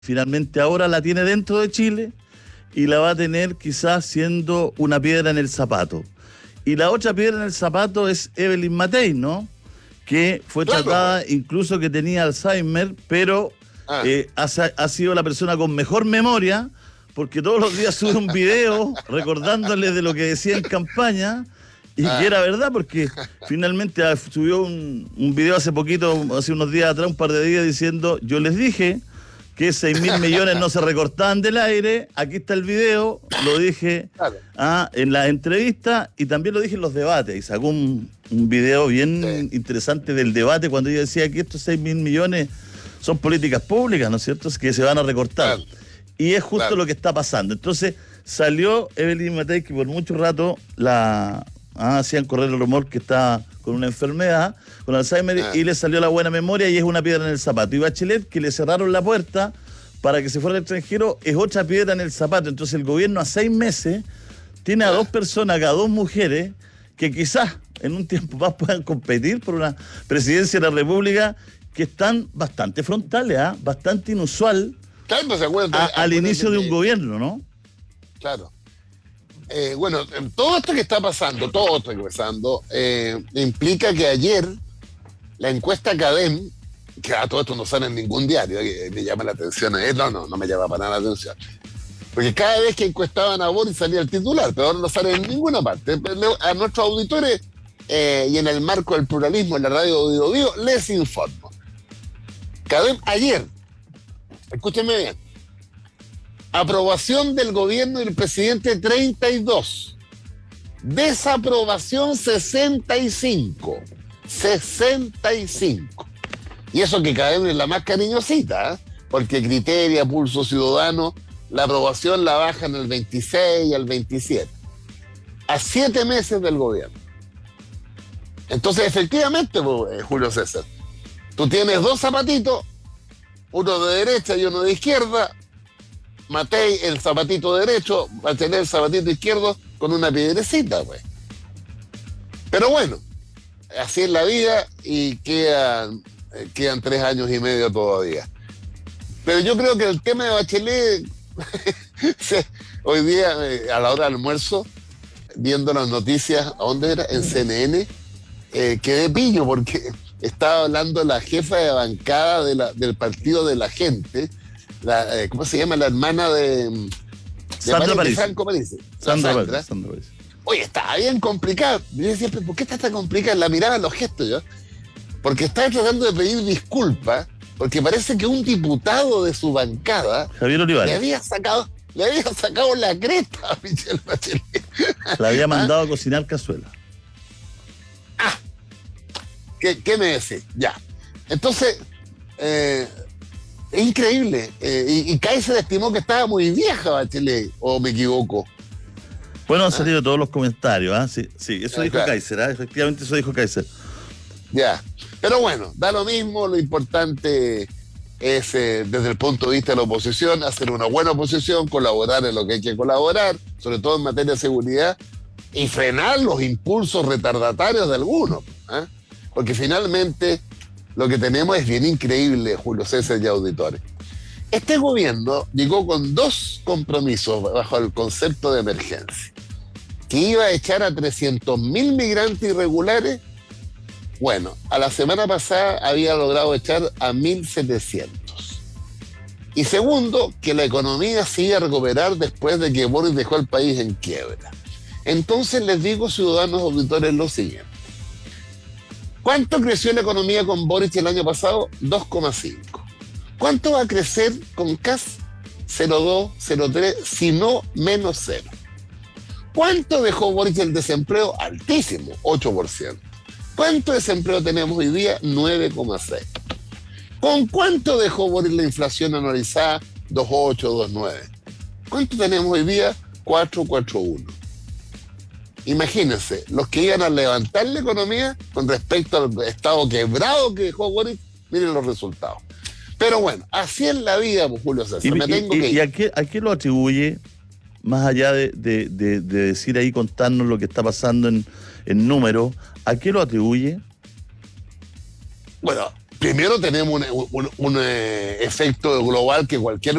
finalmente ahora la tiene dentro de Chile y la va a tener quizás siendo una piedra en el zapato. Y la otra piedra en el zapato es Evelyn Matei, ¿no? Que fue tratada, incluso que tenía Alzheimer, pero ha sido la persona con mejor memoria, porque todos los días sube un video recordándole de lo que decía en campaña, y que era verdad, porque finalmente subió un video hace poquito, hace unos días atrás, un par de días, diciendo: yo les dije que 6.000 millones no se recortaban del aire, aquí está el video, lo dije en la entrevista y también lo dije en los debates, y sacó un video bien interesante del debate cuando ella decía que estos 6.000 millones son políticas públicas, ¿no es cierto?, que se van a recortar. Y es justo lo que está pasando. Entonces salió Evelyn Matei, que por mucho rato hacían correr el rumor que está con una enfermedad, con Alzheimer, y le salió la buena memoria y es una piedra en el zapato. Y Bachelet, que le cerraron la puerta para que se fuera al extranjero, es otra piedra en el zapato. Entonces el gobierno a 6 meses tiene a 2 personas, a 2 mujeres, que quizás en un tiempo más puedan competir por una presidencia de la República, que están bastante frontales, bastante inusual al inicio de un gobierno, ¿no? Claro. Bueno, todo esto que está pasando, implica que ayer la encuesta CADEM, que a todo esto no sale en ningún diario, que me llama la atención, no me llama para nada la atención. Porque cada vez que encuestaban a Boris salía el titular, pero ahora no sale en ninguna parte. A nuestros auditores, y en el marco del pluralismo en la radio Bio, les informo. CADEM ayer, escúchenme bien, aprobación del gobierno del presidente 32. Desaprobación 65. 65. Y eso que cada vez es la más cariñosita, porque Criteria, Pulso Ciudadano, la aprobación la bajan al 26 y al 27. A 7 meses del gobierno. Entonces, efectivamente, Julio César, tú tienes 2 zapatitos, uno de derecha y uno de izquierda. Matei el zapatito derecho, va a tener el zapatito izquierdo con una piedrecita, pues. Pero bueno, así es la vida y quedan 3 años y medio todavía. Pero yo creo que el tema de Bachelet, hoy día a la hora del almuerzo, viendo las noticias, ¿a dónde era? En CNN, quedé pillo porque estaba hablando la jefa de bancada del Partido de la Gente, ¿cómo se llama? La hermana de Sandra París. Franco París. Sandra París. Oye, estaba bien complicado. Yo decía, ¿por qué está tan complicada? La miraba en los gestos yo. Porque estaba tratando de pedir disculpas, porque parece que un diputado de su bancada Javier Olivares le había sacado la cresta a Michelle Bachelet. La había mandado a cocinar cazuela. ¿Qué me decís? Ya. Entonces, es increíble. Y Kaiser estimó que estaba muy vieja Bachelet, ¿o me equivoco? Bueno, han salido todos los comentarios, Sí, eso dijo Kaiser, efectivamente eso dijo Kaiser. Ya. Pero bueno, da lo mismo, lo importante es, desde el punto de vista de la oposición, hacer una buena oposición, colaborar en lo que hay que colaborar, sobre todo en materia de seguridad, y frenar los impulsos retardatarios de algunos. Porque finalmente lo que tenemos es bien increíble, Julio César y auditores. Este gobierno llegó con 2 compromisos bajo el concepto de emergencia. Que iba a echar a 300.000 migrantes irregulares. Bueno, a la semana pasada había logrado echar a 1.700. Y segundo, que la economía se iba a recuperar después de que Boris dejó el país en quiebra. Entonces les digo, ciudadanos auditores, lo siguiente. ¿Cuánto creció la economía con Boris el año pasado? 2,5. ¿Cuánto va a crecer con Kast? 0,2, 0,3, si no menos 0. ¿Cuánto dejó Boris el desempleo? Altísimo, 8%. ¿Cuánto desempleo tenemos hoy día? 9,6. ¿Con cuánto dejó Boris la inflación anualizada? 2,8, 2,9. ¿Cuánto tenemos hoy día? 4,41. Imagínense, los que iban a levantar la economía con respecto al estado quebrado que dejó Boris, miren los resultados. Pero bueno, así es la vida, pues, Julio César. ¿Y a qué lo atribuye, más allá de decir ahí, contarnos lo que está pasando en números, a qué lo atribuye? Bueno, primero tenemos un efecto global que cualquier